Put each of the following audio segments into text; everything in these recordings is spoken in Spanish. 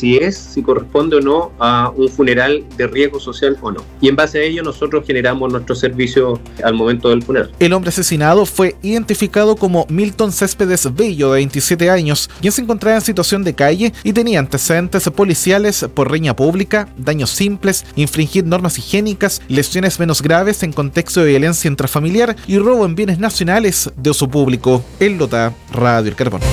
si corresponde o no a un funeral de riesgo social o no. Y en base a ello nosotros generamos nuestro servicio al momento del funeral. El hombre asesinado fue identificado como Milton Céspedes Bello, de 27 años, quien se encontraba en situación de calle y tenía antecedentes policiales por riña pública, daños simples, infringir normas higiénicas, lesiones menos graves en contexto de violencia intrafamiliar y robo en bienes nacionales de uso público. El Lota, Radio El Carbón.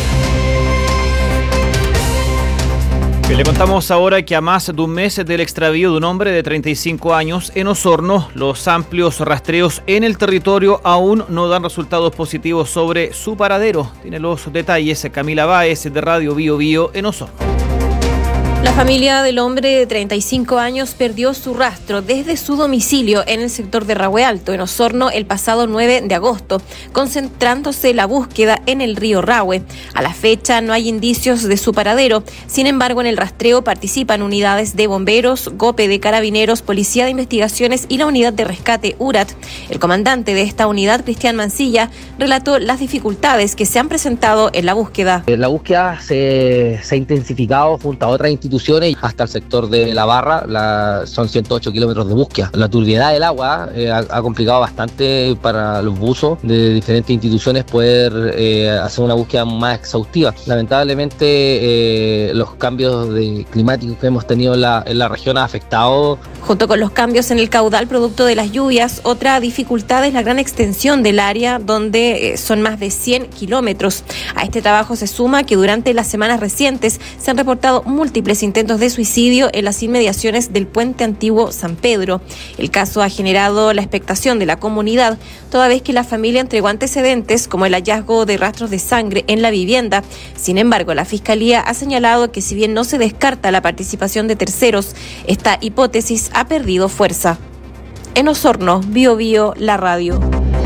Le contamos ahora que a más de un mes del extravío de un hombre de 35 años en Osorno, los amplios rastreos en el territorio aún no dan resultados positivos sobre su paradero. Tiene los detalles Camila Báez de Radio Bio Bio en Osorno. La familia del hombre de 35 años perdió su rastro desde su domicilio en el sector de Rahue Alto, en Osorno, el pasado 9 de agosto, concentrándose la búsqueda en el río Rahue. A la fecha no hay indicios de su paradero. Sin embargo, en el rastreo participan unidades de bomberos, GOPE de carabineros, Policía de Investigaciones y la unidad de rescate URAT. El comandante de esta unidad, Cristian Mancilla, relató las dificultades que se han presentado en la búsqueda. La búsqueda se ha intensificado junto a otras instituciones hasta el sector de La Barra, son 108 kilómetros de búsqueda. La turbiedad del agua ha complicado bastante para los buzos de diferentes instituciones poder hacer una búsqueda más exhaustiva. Lamentablemente los cambios climáticos que hemos tenido en la región ha afectado. Junto con los cambios en el caudal producto de las lluvias, otra dificultad es la gran extensión del área, donde son más de 100 kilómetros. A este trabajo se suma que durante las semanas recientes se han reportado múltiples intentos de suicidio en las inmediaciones del puente antiguo San Pedro. El caso ha generado la expectación de la comunidad, toda vez que la familia entregó antecedentes como el hallazgo de rastros de sangre en la vivienda. Sin embargo, la Fiscalía ha señalado que si bien no se descarta la participación de terceros, esta hipótesis ha perdido fuerza. En Osorno, Bio Bio, la radio.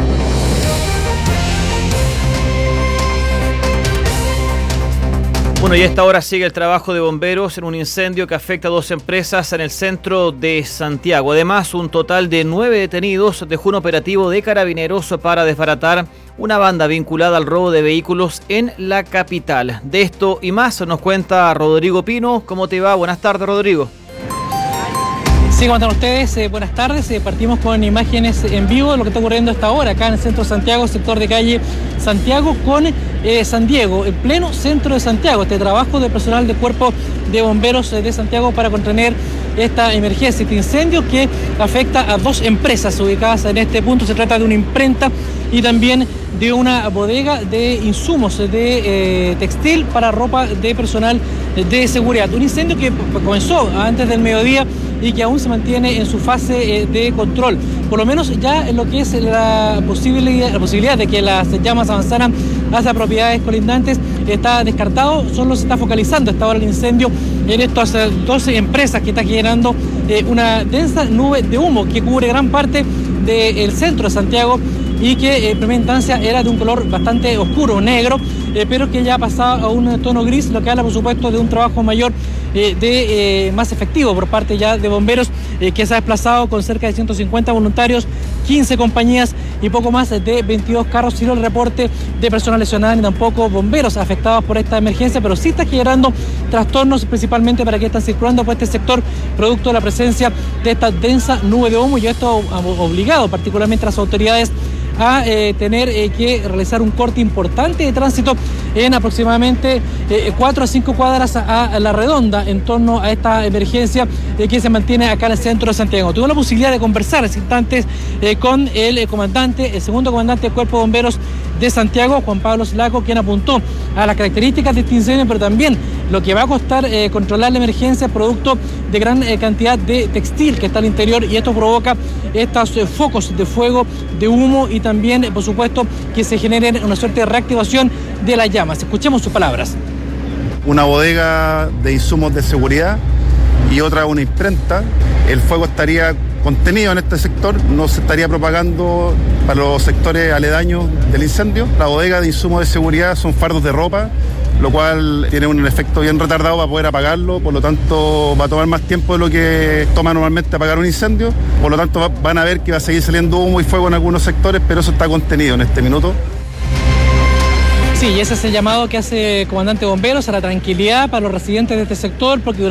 Bueno, y a esta hora sigue el trabajo de bomberos en un incendio que afecta a 2 empresas en el centro de Santiago. Además, un total de 9 detenidos dejó un operativo de carabineros para desbaratar una banda vinculada al robo de vehículos en la capital. De esto y más nos cuenta Rodrigo Pino. ¿Cómo te va? Buenas tardes, Rodrigo. Sí, ¿cómo están ustedes? Buenas tardes. Partimos con imágenes en vivo de lo que está ocurriendo hasta ahora acá en el centro de Santiago, sector de calle Santiago con San Diego, en pleno centro de Santiago. Este trabajo de personal del Cuerpo de Bomberos de Santiago para contener esta emergencia, este incendio que afecta a 2 empresas ubicadas en este punto. Se trata de una imprenta y también de una bodega de insumos de textil para ropa de personal de seguridad. Un incendio que comenzó antes del mediodía y que aún se mantiene en su fase de control. Por lo menos ya en lo que es la posibilidad de que las llamas avanzaran hacia propiedades colindantes está descartado. Solo se está focalizando hasta ahora el incendio en estas 12 empresas que está generando una densa nube de humo que cubre gran parte del centro de Santiago y que en primera instancia era de un color bastante oscuro, negro, pero que ya ha pasado a un tono gris, lo que habla por supuesto de un trabajo mayor, más efectivo por parte ya de bomberos, que se ha desplazado con cerca de 150 voluntarios, 15 compañías y poco más de 22 carros, sin el reporte de personas lesionadas ni tampoco bomberos afectados por esta emergencia, pero sí está generando trastornos principalmente para que están circulando por este sector producto de la presencia de esta densa nube de humo, y esto ha obligado particularmente a las autoridades a tener que realizar un corte importante de tránsito en aproximadamente 4 a 5 cuadras a la redonda en torno a esta emergencia que se mantiene acá en el centro de Santiago. Tuve la posibilidad de conversar hace instantes con el segundo comandante del Cuerpo de Bomberos de Santiago, Juan Pablo Slaco, quien apuntó a las características de este incendio, pero también lo que va a costar controlar la emergencia producto de gran cantidad de textil que está al interior, y esto provoca estos focos de fuego, de humo, y también, por supuesto, que se generen una suerte de reactivación de las llamas. Escuchemos sus palabras. Una bodega de insumos de seguridad y otra una imprenta. El fuego estaría contenido en este sector, no se estaría propagando para los sectores aledaños del incendio. La bodega de insumos de seguridad son fardos de ropa, lo cual tiene un efecto bien retardado para poder apagarlo, por lo tanto va a tomar más tiempo de lo que toma normalmente apagar un incendio, por lo tanto van a ver que va a seguir saliendo humo y fuego en algunos sectores, pero eso está contenido en este minuto. Sí, y ese es el llamado que hace el comandante de bomberos a la tranquilidad para los residentes de este sector, porque